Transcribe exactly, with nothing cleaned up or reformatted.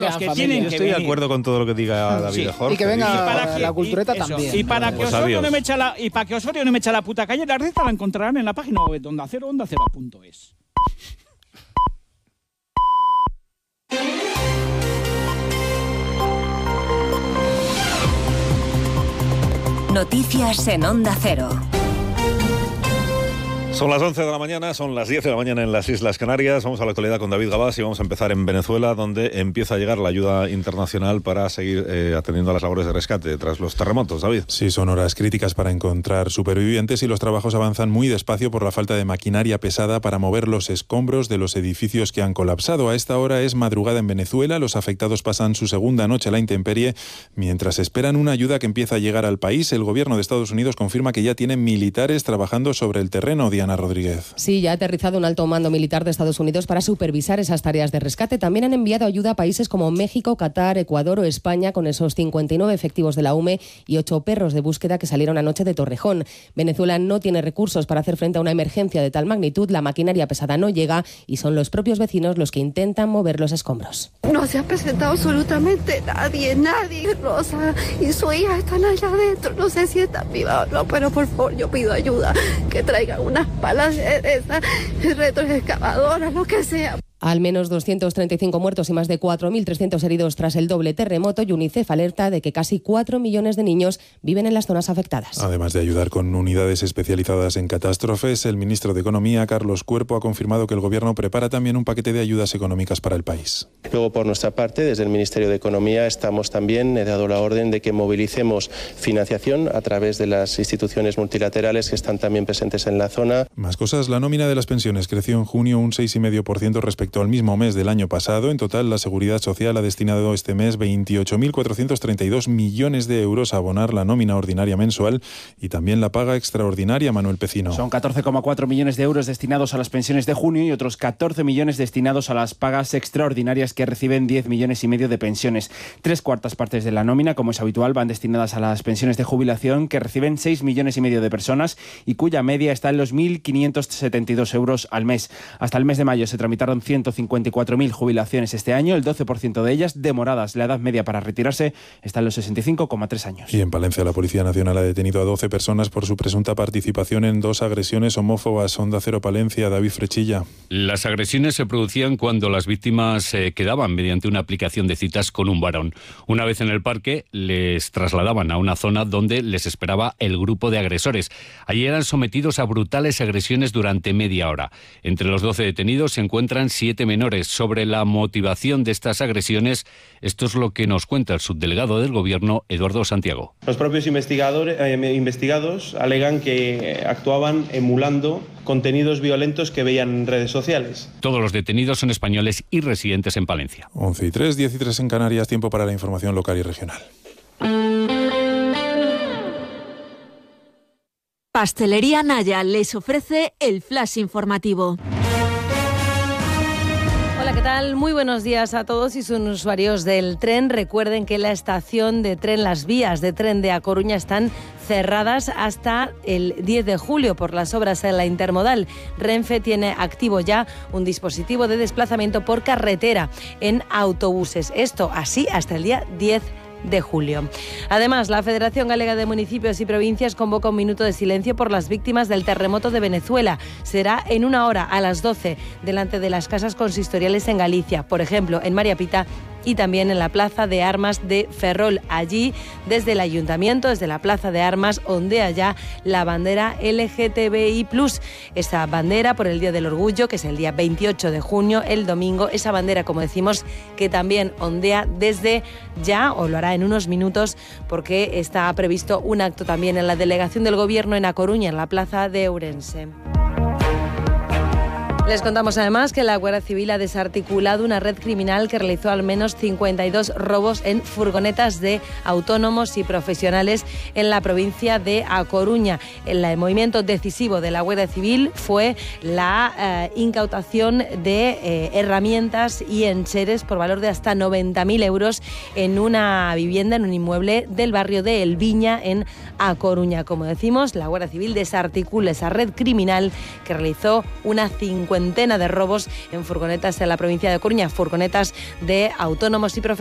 Los que tienen Yo que estoy venir. de acuerdo con todo lo que diga David de Jorge. Y que venga Y para que- la cultureta y eso. también. Y para que Pues Osorio adiós. no me eche la y para que Osorio no me eche la puta calle, la receta la encontrarán en la página web de Onda Cero, onda cero punto es. Noticias en Onda Cero. Son las once de la mañana, son las diez de la mañana en las Islas Canarias. Vamos a la actualidad con David Gabás y vamos a empezar en Venezuela, donde empieza a llegar la ayuda internacional para seguir eh, atendiendo a las labores de rescate tras los terremotos. David. Sí, son horas críticas para encontrar supervivientes y los trabajos avanzan muy despacio por la falta de maquinaria pesada para mover los escombros de los edificios que han colapsado. A esta hora es madrugada en Venezuela, los afectados pasan su segunda noche a la intemperie. Mientras esperan una ayuda que empieza a llegar al país, el gobierno de Estados Unidos confirma que ya tienen militares trabajando sobre el terreno. Diana Rodríguez. Sí, ya ha aterrizado un alto mando militar de Estados Unidos para supervisar esas tareas de rescate. También han enviado ayuda a países como México, Qatar, Ecuador o España, con esos cincuenta y nueve efectivos de la U M E y ocho perros de búsqueda que salieron anoche de Torrejón. Venezuela no tiene recursos para hacer frente a una emergencia de tal magnitud, la maquinaria pesada no llega y son los propios vecinos los que intentan mover los escombros. No se ha presentado absolutamente nadie, nadie. Rosa y su hija están allá adentro, no sé si están vivas o no, pero por favor yo pido ayuda, que traigan unas palas de esas, retroexcavadoras, lo que sea. Al menos doscientos treinta y cinco muertos y más de cuatro mil trescientos heridos tras el doble terremoto, y UNICEF alerta de que casi cuatro millones de niños viven en las zonas afectadas. Además de ayudar con unidades especializadas en catástrofes, el ministro de Economía, Carlos Cuerpo, ha confirmado que el Gobierno prepara también un paquete de ayudas económicas para el país. Luego, por nuestra parte, desde el Ministerio de Economía estamos también, he dado la orden de que movilicemos financiación a través de las instituciones multilaterales que están también presentes en la zona. Más cosas, la nómina de las pensiones creció en junio un seis coma cinco por ciento respecto al mismo mes del año pasado. En total, la Seguridad Social ha destinado este mes veintiocho mil cuatrocientos treinta y dos millones de euros a abonar la nómina ordinaria mensual y también la paga extraordinaria. Manuel Pecino. Son catorce coma cuatro millones de euros destinados a las pensiones de junio y otros catorce millones destinados a las pagas extraordinarias que reciben diez millones y medio de pensiones. Tres cuartas partes de la nómina, como es habitual, van destinadas a las pensiones de jubilación que reciben seis millones y medio de personas y cuya media está en los mil quinientos setenta y dos euros al mes. Hasta el mes de mayo se tramitaron ciento cincuenta y cuatro mil jubilaciones este año, el doce por ciento de ellas demoradas. La edad media para retirarse está en los sesenta y cinco coma tres años. Y en Palencia, la Policía Nacional ha detenido a doce personas por su presunta participación en dos agresiones homófobas. Onda Cero Palencia, David Frechilla. Las agresiones se producían cuando las víctimas eh, quedaban mediante una aplicación de citas con un varón. Una vez en el parque, les trasladaban a una zona donde les esperaba el grupo de agresores. Allí eran sometidos a brutales agresiones durante media hora. Entre los doce detenidos se encuentran siete menores. Sobre la motivación de estas agresiones, esto es lo que nos cuenta el subdelegado del Gobierno, Eduardo Santiago. Los propios investigadores, eh, investigados alegan que actuaban emulando contenidos violentos que veían en redes sociales. Todos los detenidos son españoles y residentes en Palencia. once y tres, diez y tres en Canarias, tiempo para la información local y regional. Pastelería Naya les ofrece el flash informativo. Hola, ¿qué tal? Muy buenos días a todos y sus usuarios del tren. Recuerden que la estación de tren, las vías de tren de A Coruña están cerradas hasta el diez de julio por las obras en la intermodal. Renfe tiene activo ya un dispositivo de desplazamiento por carretera en autobuses. Esto así hasta el día diez de julio. Además, la Federación Galega de Municipios y Provincias convoca un minuto de silencio por las víctimas del terremoto de Venezuela. Será en una hora, a las doce, delante de las casas consistoriales en Galicia, por ejemplo, en María Pita y también en la Plaza de Armas de Ferrol. Allí, desde el Ayuntamiento, desde la Plaza de Armas, ondea ya la bandera L G T B I plus. Esa bandera por el Día del Orgullo, que es el día veintiocho de junio, el domingo. Esa bandera, como decimos, que también ondea desde ya, o lo hará en unos minutos, porque está previsto un acto también en la delegación del Gobierno en A Coruña, en la Plaza de Ourense. Les contamos además que la Guardia Civil ha desarticulado una red criminal que realizó al menos cincuenta y dos robos en furgonetas de autónomos y profesionales en la provincia de A Coruña. El movimiento decisivo de la Guardia Civil fue la eh, incautación de eh, herramientas y enseres por valor de hasta noventa mil euros en una vivienda, en un inmueble del barrio de El Viña, en A Coruña. Como decimos, la Guardia Civil desarticula esa red criminal que realizó una cincuenta cincuentena de robos en furgonetas en la provincia de Coruña, furgonetas de autónomos y profesionales.